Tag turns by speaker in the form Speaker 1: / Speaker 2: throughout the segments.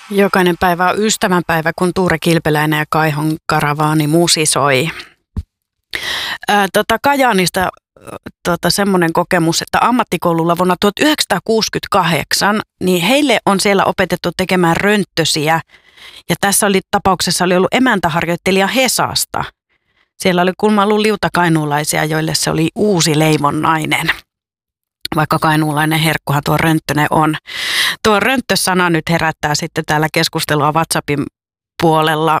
Speaker 1: Jokainen päivä on ystävänpäivä, kun Tuure Kilpeläinen ja Kaihon karavaani musisoi. Kajaanista semmoinen kokemus, että ammattikoululla vuonna 1968, niin heille on siellä opetettu tekemään rönttösiä. Ja tässä tapauksessa oli ollut emäntäharjoittelija Hesasta. Siellä oli kuulemma ollut liutakainuulaisia, joille se oli uusi leivonnainen. Vaikka kainuulainen herkkuhan tuo rönttönen on. Tuo rönttösana nyt herättää sitten täällä keskustelua WhatsAppin puolella.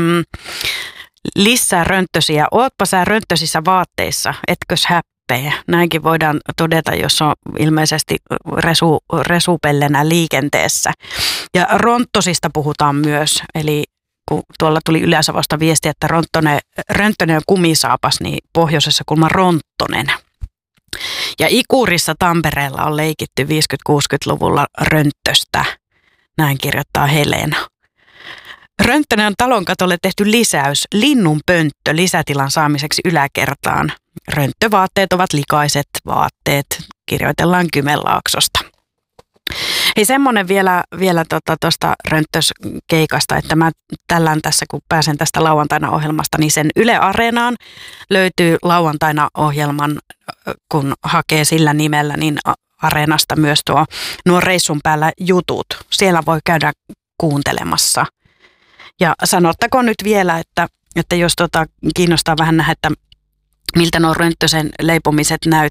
Speaker 1: Lisää rönttösiä. Ootpa sä rönttösissä vaatteissa, etkös häppee? Näinkin voidaan todeta, jos on ilmeisesti resupellenä liikenteessä. Ja ronttosista puhutaan myös, eli kun tuolla tuli Ylä-Savosta viesti, että rönttönen on kumisaapas, niin pohjoisessa kulma ronttonen. Ja Ikurissa Tampereella on leikitty 50-60-luvulla rönttöstä, näin kirjoittaa Helena. Rönttönen on talon katolle tehty lisäys, linnunpönttö lisätilan saamiseksi yläkertaan. Rönttövaatteet ovat likaiset vaatteet, kirjoitellaan Kymenlaaksosta. Hei, semmoinen vielä tuosta rönttöskeikasta, että mä tällään tässä, kun pääsen tästä lauantaina ohjelmasta, niin sen Yle Areenaan löytyy lauantaina ohjelman, kun hakee sillä nimellä, niin Areenasta myös nuo reissun päällä jutut. Siellä voi käydä kuuntelemassa. Ja sanottakoon nyt vielä, että jos kiinnostaa vähän nähdä, että miltä nuo rönttösen leipomiset